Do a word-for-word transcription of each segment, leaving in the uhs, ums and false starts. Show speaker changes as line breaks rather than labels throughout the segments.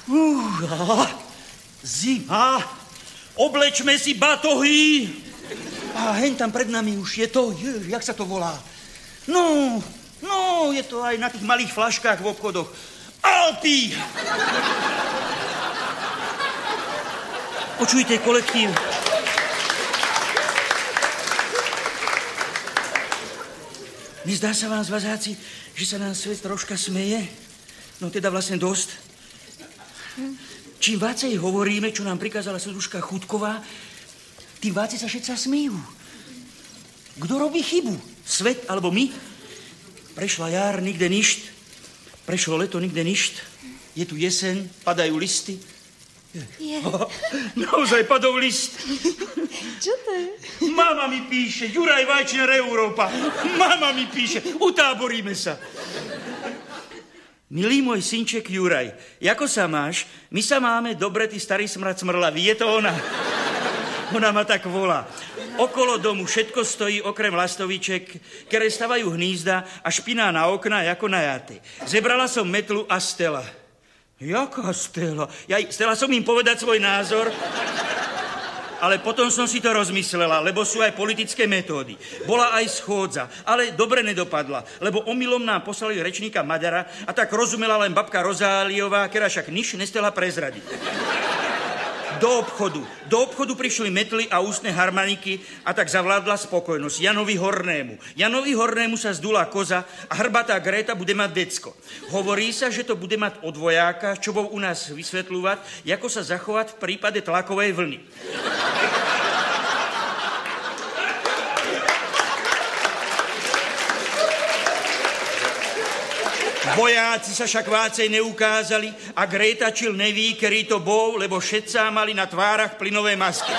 Uh, zima. Oblečme si batohy. A hen tam pred nami už je to, je, jak sa to volá? No, no, je to aj na tých malých flaškách v obchodoch. Alpy! Počujte, kolektív. Nezdá sa vám, zvazáci, že sa nám svet troška smeje? No teda vlastne dosť. Čím vácej hovoríme, čo nám prikázala seduška Chudková, tým vácej sa všetci smejú. Kto robí chybu? Svet alebo my? Prešla jar, nikde ništ. Prešlo leto, nikde ništ. Je tu jeseň, padajú listy.
Je.
Oh, naozaj padol list.
Čo to je?
Mama mi píše, Juraj Vajčner Európa. Mama mi píše, utáboríme sa. Milý môj synček Juraj, ako sa máš? My sa máme dobre, ty starý smrad smrlavý. Je to ona. Ona ma tak volá. Okolo domu všetko stojí okrem lastoviček, ktoré stavajú hnízda a špiná na okna ako najaté. Zebrala som metlu a Stella. Jaká Stella? Ja, Stella som im povedať svoj názor, ale potom som si to rozmyslela, lebo sú aj politické metódy. Bola aj schôdza, ale dobre nedopadla, lebo omylom nám poslali rečníka Maďara a tak rozumela len babka Rozáliová, ktorá však nič nestela prezradiť. Do obchodu. Do obchodu prišli metly a ústne harmoniky a tak zavládla spokojnosť Janovi Hornému. Janovi Hornému sa zdula koza a hrbatá Gréta bude mať decko. Hovorí sa, že to bude mať od vojáka, čo bol u nás vysvetľovať, ako sa zachovať v prípade tlakovej vlny. Vojáci sa však vácej neukázali a Gréta Čil neví, ktorý to bol, lebo všetci mali na tvárach plynové masky.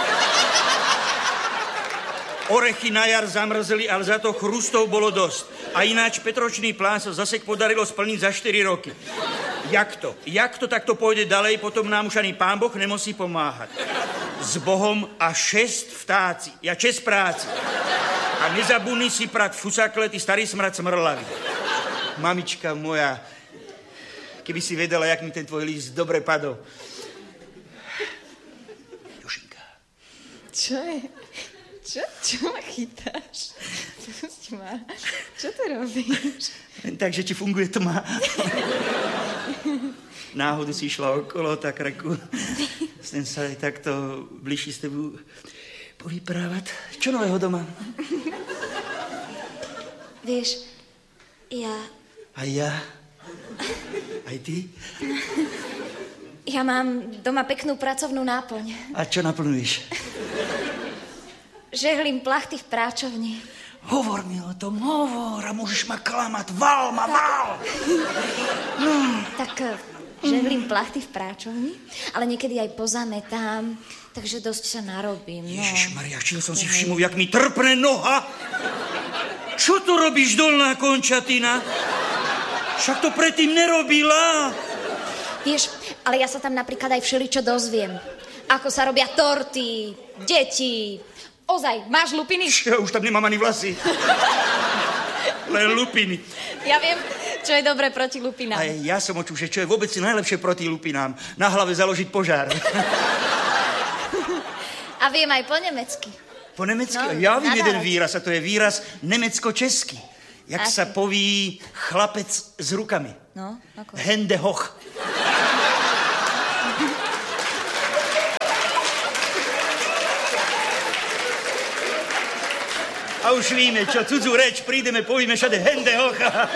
Orechy na jar zamrzli, ale za to chrustov bolo dosť. A ináč Petročný plán sa zase podarilo splniť za štyri roky. Jak to? Jak to takto pôjde ďalej, potom nám už ani Pán Boh nemusí pomáhať. S Bohom a šest vtáci. Ja čest práci. A nezabudni si prať fusakle, ty starý smrad smrlavý. Mamička moja, keby si vedela, jak mi ten tvoj list dobre padol. Jožinka.
Čo je? Čo? Čo ma chytáš? Pusť ma. Čo to robíš?
Takže ti funguje tma. Náhodu si išla okolo, tak reku. Chcem sa aj takto bližšie s tebou povyprávať. Čo nového doma?
Vieš, ja...
Aj ja? Aj ty?
Ja mám doma peknú pracovnú náplň.
A čo naplňuješ?
Žehlím plachty v práčovni.
Hovor mi o tom, hovor, a môžeš ma klamať. Val ma, val!
No. Tak žehlím plachty v práčovni, ale niekedy aj pozametám, takže dosť sa narobím. No.
Ježišmaria, čiže som si všimol, jak mi trpne noha. Čo tu robíš, dolná končatina? Však to predtým nerobila.
Vieš, ale ja sa tam napríklad aj všeličo dozviem. Ako sa robia torty, deti. Ozaj, máš lupiny?
Ja už tam nemám ani vlasy. Len lupiny.
Ja viem, čo je dobré proti lupinám.
A ja som očul, že čo je vôbec najlepšie proti lupinám. Na hlave založiť požár.
A viem aj po nemecky.
Po nemecky?
No,
ja viem
nadávať.
jeden výraz, a to je výraz nemecko-český. Jak
Aký?
sa poví chlapec s rukami.
No, ako?
Hände hoch. A už víme, čo cudzú reč prídeme, povieme všade Hände hoch.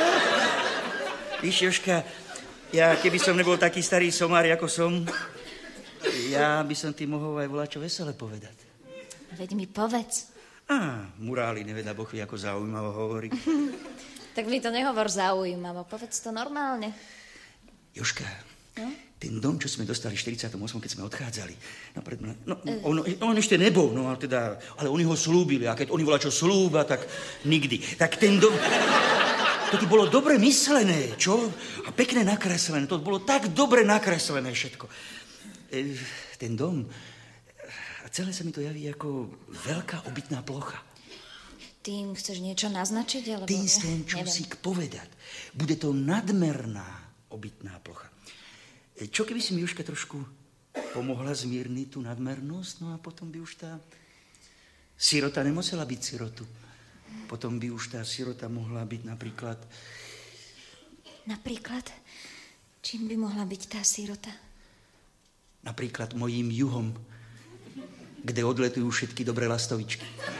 Víš, Jožka, ja keby som nebol taký starý somár, ako som, ja by som ti mohol aj volať čo veselé povedať.
Veď mi povedz.
Á, muráli, neveda Boh, ako zaujímavo hovorí.
Tak mi to nehovor zaujímavo, povedz to normálne.
Jožka,
no?
Ten dom, čo sme dostali v štyridsiatom ôsmom, keď sme odchádzali, no, no, on, on ešte nebol, no, ale teda, ale oni ho slúbili, a keď oni volá čo slúba, tak nikdy. Tak ten dom, to ti bolo dobre myslené, čo? A pekne nakreslené, to bolo tak dobre nakreslené všetko. E, ten dom... A celé sa mi to javí ako veľká obytná plocha.
Tým chceš niečo naznačiť? Alebo...
Tým chcem čosi povedať. Bude to nadmerná obytná plocha. Čo keby si mi Južka trošku pomohla zmierniť tú nadmernosť, no a potom by už tá sirota nemusela byť sirotu. Potom by už tá sirota mohla byť napríklad...
Napríklad? Čím by mohla byť tá sirota?
Napríklad mojím juhom, kde odletujú všetky dobré lastovičky.